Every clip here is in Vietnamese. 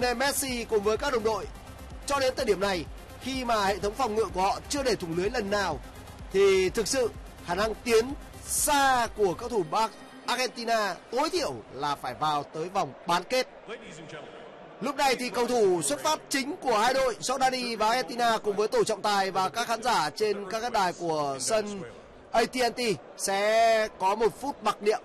Lionel Messi cùng với các đồng đội cho đến thời điểm này, khi mà hệ thống phòng ngự của họ chưa để thủng lưới lần nào, thì thực sự khả năng tiến xa của các thủ Argentina tối thiểu là phải vào tới vòng bán kết. Lúc này thì cầu thủ xuất phát chính của hai đội Jordani và Argentina cùng với tổ trọng tài và các khán giả trên các khán đài của sân AT&T sẽ có 1 phút mặc niệm.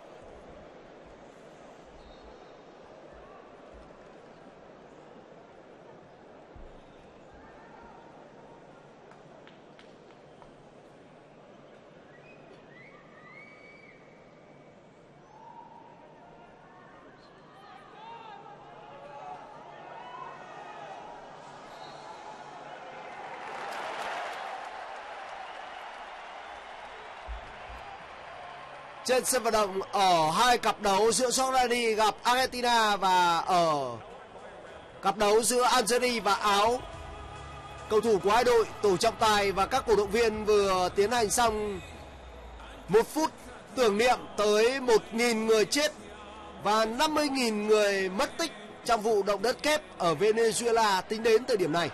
Trên sân vận động ở hai cặp đấu giữa Jordani gặp Argentina và ở cặp đấu giữa Algeria và Áo, cầu thủ của hai đội, tổ trọng tài và các cổ động viên vừa tiến hành xong 1 phút tưởng niệm tới 1.000 người chết và 50.000 người mất tích trong vụ động đất kép ở Venezuela tính đến thời điểm này.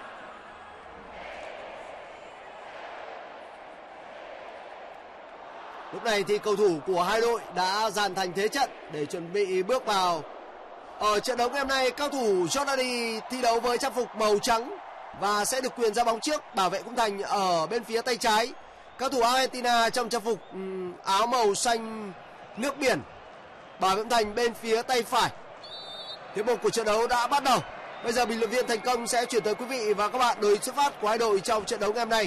Lúc này thì cầu thủ của hai đội đã dàn thành thế trận để chuẩn bị bước vào. Ở trận đấu ngày hôm nay, cao thủ Jordani thi đấu với trang phục màu trắng và sẽ được quyền ra bóng trước, bảo vệ khung thành ở bên phía tay trái. Cao thủ Argentina trong trang phục áo màu xanh nước biển, bảo vệ khung thành bên phía tay phải. Hiệp một của trận đấu đã bắt đầu. Bây giờ bình luận viên thành công sẽ chuyển tới quý vị và các bạn đội xuất phát của hai đội trong trận đấu ngày hôm nay.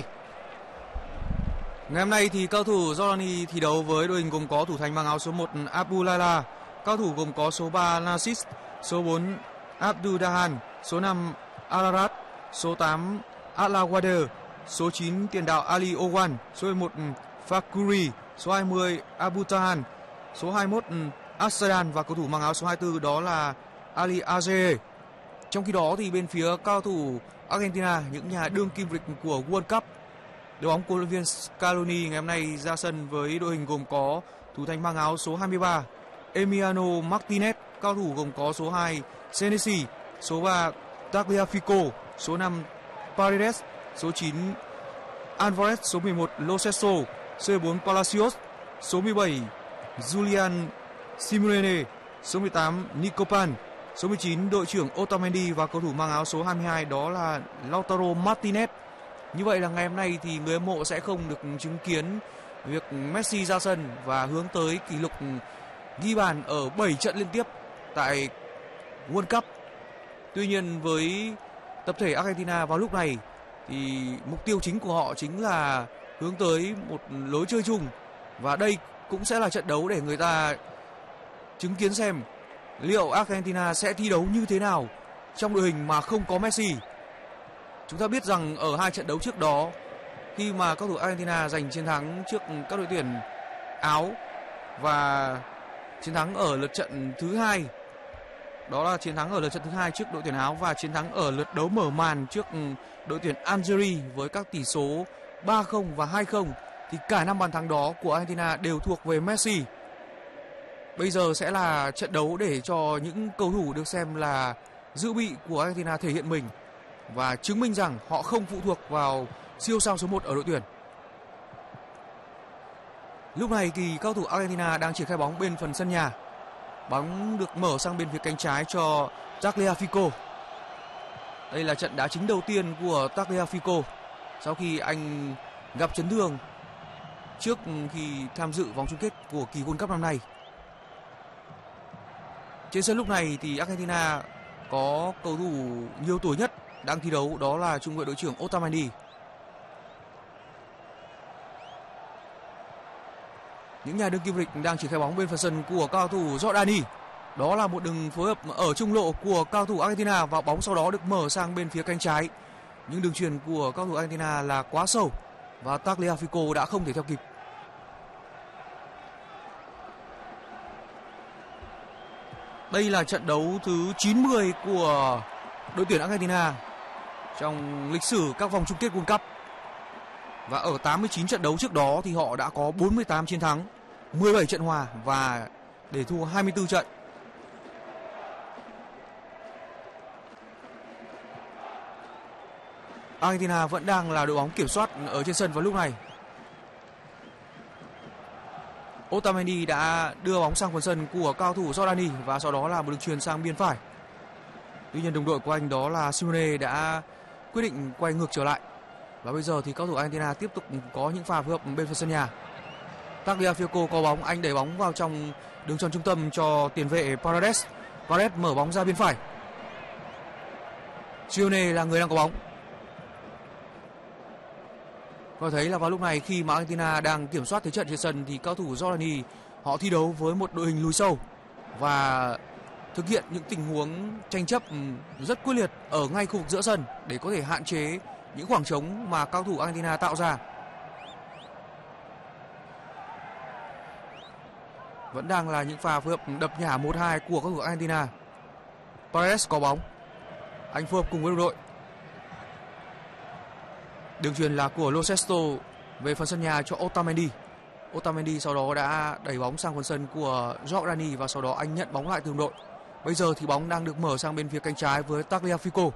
Ngày hôm nay thì cao thủ Jordani thi đấu với đội hình gồm có thủ thành mang áo số 1 Aboulayla, cao thủ gồm có số 3 Narcis, số 4 Abduldahan, số 5 Ararat, số 8 Alawader, số 9 tiền đạo Ali Owan, số 11 Fakuri, số 20 Abutahan, số 21 Asadan và cầu thủ mang áo số 24 đó là Ali Aze. Trong khi đó thì bên phía cao thủ Argentina, những nhà đương kim vô địch của World Cup, đội bóng của huấn luyện viên Scaloni ngày hôm nay ra sân với đội hình gồm có thủ thành mang áo số 23 Emiliano Martinez, cao thủ gồm có số 2 Senesi, số 3 Tagliafico, số 5 Paredes, số 9 Alvarez, số 11 Lo Celso, số 14 Palacios, số 17 Julian Simeone, số 18 Nicopan, số 19 đội trưởng Otamendi và cầu thủ mang áo số 22 đó là Lautaro Martinez. Như vậy là ngày hôm nay thì người hâm mộ sẽ không được chứng kiến việc Messi ra sân và hướng tới kỷ lục ghi bàn ở 7 trận liên tiếp tại World Cup. Tuy nhiên với tập thể Argentina vào lúc này thì mục tiêu chính của họ chính là hướng tới một lối chơi chung, và đây cũng sẽ là trận đấu để người ta chứng kiến xem liệu Argentina sẽ thi đấu như thế nào trong đội hình mà không có Messi. Chúng ta biết rằng ở hai trận đấu trước đó, khi mà các thủ Argentina giành chiến thắng trước các đội tuyển Áo và chiến thắng ở lượt trận thứ hai, đó là chiến thắng ở lượt trận thứ hai trước đội tuyển Áo và chiến thắng ở lượt đấu mở màn trước đội tuyển Algeria với các tỷ số 3-0 và 2-0, thì cả 5 bàn thắng đó của Argentina đều thuộc về Messi. Bây giờ sẽ là trận đấu để cho những cầu thủ được xem là dự bị của Argentina thể hiện mình và chứng minh rằng họ không phụ thuộc vào siêu sao số 1 ở đội tuyển. Lúc này thì cao thủ Argentina đang triển khai bóng bên phần sân nhà. Bóng được mở sang bên phía cánh trái cho Tagliafico. Đây là trận đá chính đầu tiên của Tagliafico sau khi anh gặp chấn thương trước khi tham dự vòng chung kết của kỳ World Cup năm nay. Trên sân lúc này thì Argentina có cầu thủ nhiều tuổi nhất đang thi đấu, đó là trung vệ đội trưởng Otamendi. Những nhà đương kim vô địch đang triển khai bóng bên phần sân của cao thủ Jordani. Đó là một đường phối hợp ở trung lộ của cao thủ Argentina và bóng sau đó được mở sang bên phía cánh trái. Nhưng đường chuyền của cao thủ Argentina là quá sâu và Tagliafico đã không thể theo kịp. Đây là trận đấu thứ 90 của đội tuyển Argentina trong lịch sử các vòng chung kết World Cup. Và ở 89 trận đấu trước đó thì họ đã có 48 chiến thắng, 17 trận hòa và để thua 24 trận. Argentina vẫn đang là đội bóng kiểm soát ở trên sân vào lúc này. Otamendi đã đưa bóng sang phần sân của cao thủ Jordani và sau đó là một đường chuyền sang biên phải. Tuy nhiên đồng đội của anh đó là Simeone đã quyết định quay ngược trở lại. Và bây giờ thì cao thủ Argentina tiếp tục có những pha phối hợp bên phần sân nhà. Tagliafico có bóng, anh đẩy bóng vào trong đường tròn trung tâm cho tiền vệ Paredes. Paredes mở bóng ra biên phải. Simeone là người đang có bóng. Có thấy là vào lúc này khi mà Argentina đang kiểm soát thế trận trên sân thì cao thủ Jordani họ thi đấu với một đội hình lùi sâu và thực hiện những tình huống tranh chấp rất quyết liệt ở ngay khu vực giữa sân để có thể hạn chế những khoảng trống mà cao thủ Argentina tạo ra. Vẫn đang là những pha phối hợp đập nhả 1-2 của các thủ Argentina. Paredes có bóng, anh phối hợp cùng với đồng đội. Đường chuyền là của Lo Celso về phần sân nhà cho Otamendi. Otamendi sau đó đã đẩy bóng sang phần sân của Jordani và sau đó anh nhận bóng lại từ đồng đội. Bây giờ thì bóng đang được mở sang bên phía cánh trái với Tagliafico.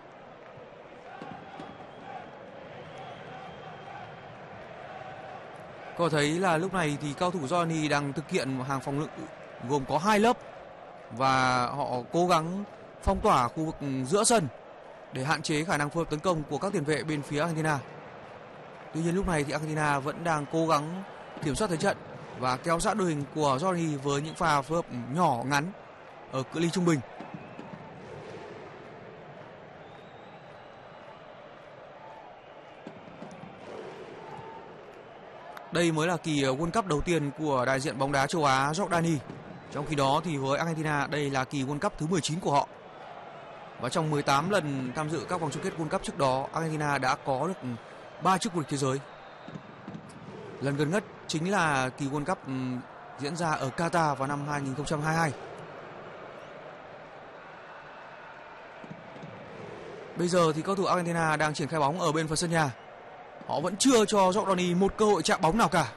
Có thấy là lúc này thì cao thủ Jordani đang thực hiện một hàng phòng ngự gồm có 2 lớp và họ cố gắng phong tỏa khu vực giữa sân để hạn chế khả năng phối hợp tấn công của các tiền vệ bên phía Argentina. Tuy nhiên lúc này thì Argentina vẫn đang cố gắng kiểm soát thế trận và kéo giãn đội hình của Jordani với những pha phối hợp nhỏ ngắn ở cự ly trung bình. Đây mới là kỳ World Cup đầu tiên của đại diện bóng đá châu Á Jordani. Trong khi đó thì với Argentina đây là kỳ World Cup thứ 19 của họ. Và trong 18 lần tham dự các vòng chung kết World Cup trước đó, Argentina đã có được 3 chức vô địch thế giới. Lần gần nhất chính là kỳ World Cup diễn ra ở Qatar vào năm 2022. Bây giờ thì cầu thủ Argentina đang triển khai bóng ở bên phần sân nhà. Họ vẫn chưa cho Jordani một cơ hội chạm bóng nào cả.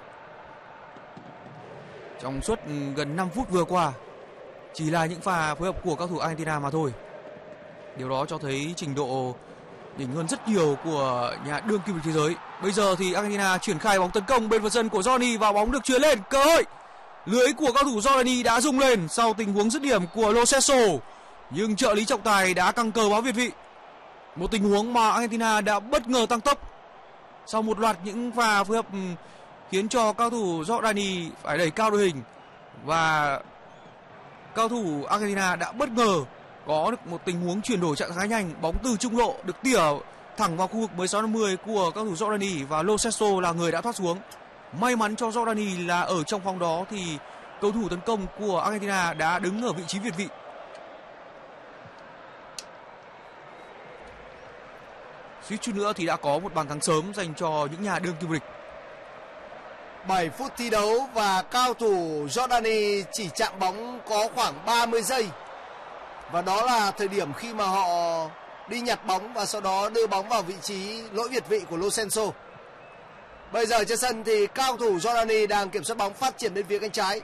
Trong suốt gần 5 phút vừa qua, chỉ là những pha phối hợp của các thủ Argentina mà thôi. Điều đó cho thấy trình độ đỉnh hơn rất nhiều của nhà đương kim vô địch thế giới. Bây giờ thì Argentina triển khai bóng tấn công bên phần sân của Jordani và bóng được chuyền lên. Cơ hội lưới của cao thủ Jordani đã rung lên sau tình huống dứt điểm của Lo Celso, nhưng trợ lý trọng tài đã căng cờ báo việt vị. Một tình huống mà Argentina đã bất ngờ tăng tốc sau một loạt những pha phối hợp khiến cho cao thủ Jordani phải đẩy cao đội hình và cao thủ Argentina đã bất ngờ có được một tình huống chuyển đổi trạng thái nhanh. Bóng từ trung lộ được tỉa thẳng vào khu vực 16-50 của cao thủ Jordani và Lo Celso là người đã thoát xuống. May mắn cho Jordani là ở trong phòng đó thì cầu thủ tấn công của Argentina đã đứng ở vị trí việt vị. Suýt chút nữa thì đã có một bàn thắng sớm dành cho những nhà đương kim vô địch. 7 phút thi đấu và cao thủ Jordani chỉ chạm bóng có khoảng 30 giây. Và đó là thời điểm khi mà họ đi nhặt bóng và sau đó đưa bóng vào vị trí lỗi việt vị của Lo Celso. Bây giờ trên sân thì cao thủ Jordani đang kiểm soát bóng phát triển bên phía cánh trái.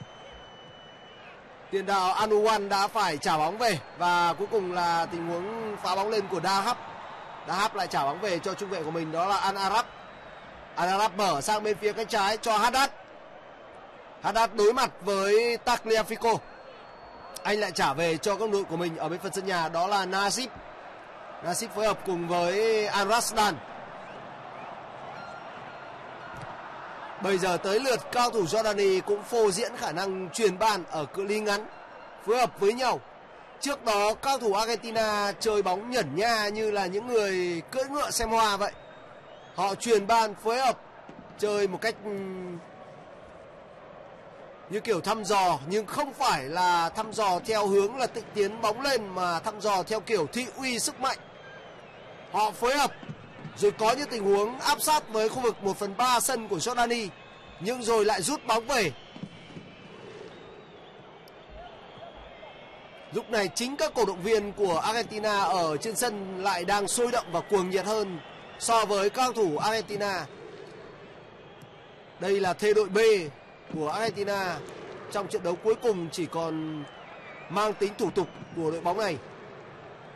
Tiền đạo Anuwan đã phải trả bóng về và cuối cùng là tình huống phá bóng lên của Dahab. Dahab lại trả bóng về cho trung vệ của mình, đó là Al Arab. Al Arab mở sang bên phía cánh trái cho Haddad. Haddad đối mặt với Tagliafico. Anh lại trả về cho các đội của mình ở bên phần sân nhà, đó là Nasip. Nasip phối hợp cùng với Al Rasdan. Bây giờ tới lượt cao thủ Jordani cũng phô diễn khả năng chuyền bàn ở cự ly ngắn, phối hợp với nhau. Trước đó cao thủ Argentina chơi bóng nhẩn nha như là những người cưỡi ngựa xem hoa vậy. Họ chuyền bàn phối hợp chơi một cách như kiểu thăm dò, nhưng không phải là thăm dò theo hướng là tịnh tiến bóng lên mà thăm dò theo kiểu thị uy sức mạnh. Họ phối hợp rồi có những tình huống áp sát với khu vực 1/3 sân của Jordani nhưng rồi lại rút bóng về. Lúc này chính các cổ động viên của Argentina ở trên sân lại đang sôi động và cuồng nhiệt hơn so với cao thủ Argentina. Đây là thê đội B của Argentina trong trận đấu cuối cùng chỉ còn mang tính thủ tục của đội bóng này.